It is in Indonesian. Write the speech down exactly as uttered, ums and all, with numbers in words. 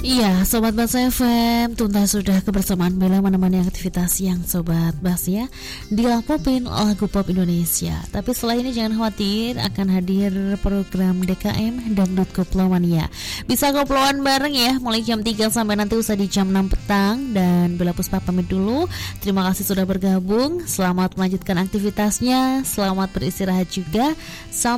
Iya, Sobat Bas F M, tuntas sudah kebersamaan Bella menemani aktivitas yang Sobat Bas ya dilapopin lagu pop Indonesia. Tapi setelah ini jangan khawatir, akan hadir program D K M Dangdut Koploan ya. Bisa koploan bareng ya, mulai jam tiga sampai nanti usai di jam enam petang. Dan Bella Puspa pamit dulu. Terima kasih sudah bergabung. Selamat melanjutkan aktivitasnya, selamat beristirahat juga. Sampai